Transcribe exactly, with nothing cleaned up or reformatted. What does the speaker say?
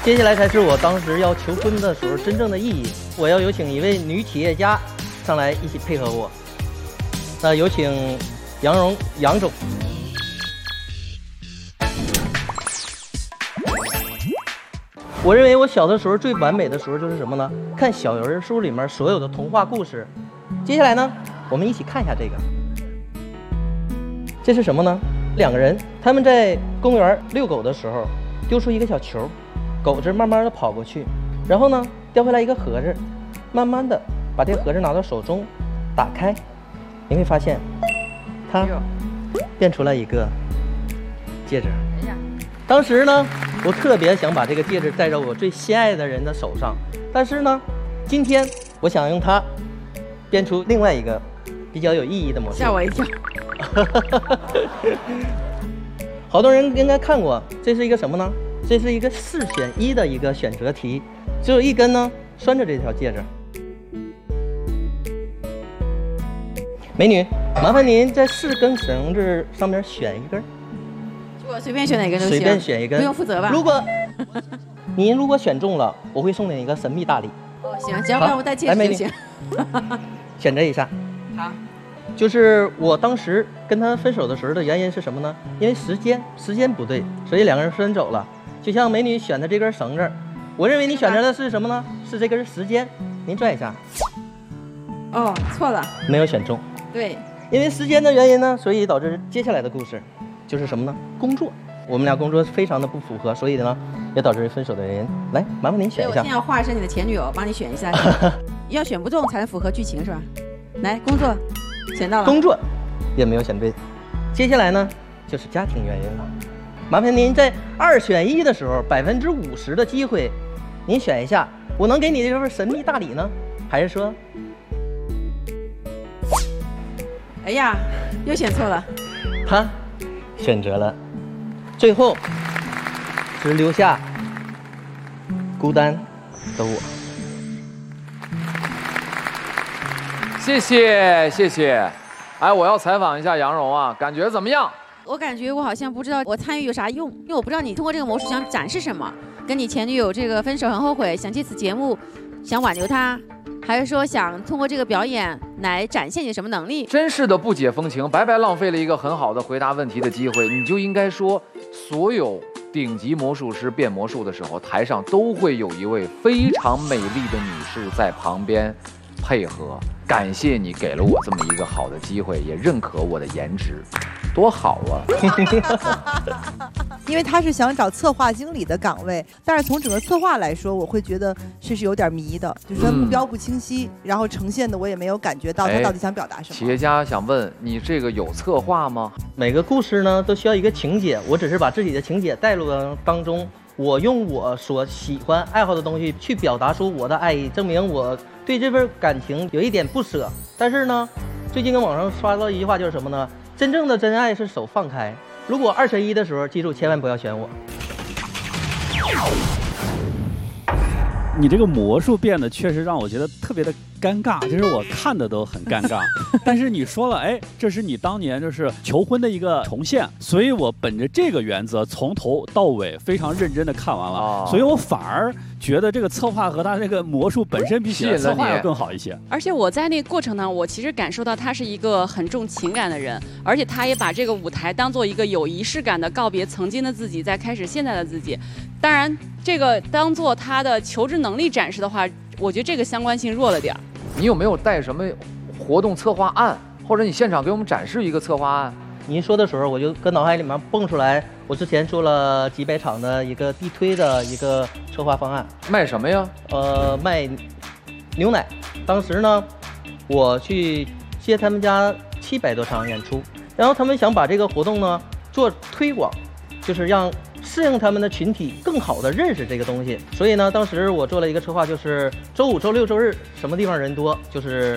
接下来才是我当时要求婚的时候真正的意义。我要有请一位女企业家上来一起配合我。那有请杨蓉杨总。我认为我小的时候最完美的时候就是什么呢？看小人书里面所有的童话故事。接下来呢，我们一起看一下这个。这是什么呢？两个人他们在公园遛狗的时候，丢出一个小球，狗子慢慢的跑过去，然后呢叼回来一个盒子，慢慢的把这个盒子拿到手中，打开，你会发现，它变出了一个戒指。哎呀，当时呢，我特别想把这个戒指戴在我最心爱的人的手上，但是呢，今天我想用它变出另外一个比较有意义的魔术。 吓我一跳。 好多人应该看过，这是一个什么呢？这是一个四选一的一个选择题，只有一根呢拴着这条戒指。美女，麻烦您在四根绳子上面选一根。 我随便选哪根就行， 随便选一根， 不用负责吧？ 如果您如果选中了，我会送你一个神秘大礼。 哦，行，只要不让我戴戒指就行。 选择一下。 好。 就是我当时跟他分手的时候的原因是什么呢？因为时间时间不对，所以两个人分手了。就像美女选的这根绳子，我认为你选择的是什么呢？是这根时间。您拽一下。 哦，错了， 没有选中。 对， 因为时间的原因呢，所以导致接下来的故事就是什么呢？工作。我们俩工作非常的不符合，所以呢也导致分手的原因。来，麻烦您选一下。 我现在要化身你的前女友，帮你选一下。要选不中才能符合剧情是吧？来，工作。选到了， 工作也没有选对，接下来呢就是家庭原因了。麻烦您在二选一的时候，百分之五十的机会，您选一下，我能给你这份神秘大礼呢，还是说， 哎呀，又选错了。 他选择了，最后只留下孤单的我。 谢谢谢谢，哎，我要采访一下杨蓉啊，感觉怎么样？ 我感觉我好像不知道我参与有啥用，因为我不知道你通过这个魔术想展示什么，跟你前女友这个分手很后悔，想借此节目想挽留她，还是说想通过这个表演来展现你什么能力？ 真是的不解风情，白白浪费了一个很好的回答问题的机会。你就应该说，所有顶级魔术师变魔术的时候，台上都会有一位非常美丽的女士在旁边配合。感谢你给了我这么一个好的机会，也认可我的颜值，多好啊！ 因为他是想找策划经理的岗位，但是从整个策划来说，我会觉得这是有点迷的，就是说目标不清晰，嗯、然后呈现的我也没有感觉到他到底想表达什么。 企业家想问你，这个有策划吗？ 每个故事呢都需要一个情节，我只是把自己的情节带入到当中，我用我所喜欢爱好的东西去表达出我的爱意，证明我对这份感情有一点不舍。但是呢，最近跟网上刷到一句话就是什么呢？真正的真爱是手放开。如果二选一的时候，记住千万不要选我。 你这个魔术变得确实让我觉得特别的尴尬，就是我看的都很尴尬。但是你说了，哎，这是你当年就是求婚的一个重现，所以我本着这个原则，从头到尾非常认真的看完了，哦、所以我反而觉得这个策划和他这个魔术本身比起来，策划要更好一些。 而且我在那个过程当中，我其实感受到他是一个很重情感的人，而且他也把这个舞台当做一个有仪式感的告别曾经的自己，再开始现在的自己。当然，这个当做他的求职能力展示的话，我觉得这个相关性弱了点。 你有没有带什么活动策划案，或者你现场给我们展示一个策划案？ 您说的时候，我就跟脑海里面蹦出来，我之前做了几百场的一个地推的一个策划方案。 卖什么呀？ 呃，卖牛奶。当时呢，我去接他们家七百多场演出，然后他们想把这个活动呢做推广，就是让适应他们的群体更好的认识这个东西。所以呢，当时我做了一个策划，就是周五、周六、周日什么地方人多，就是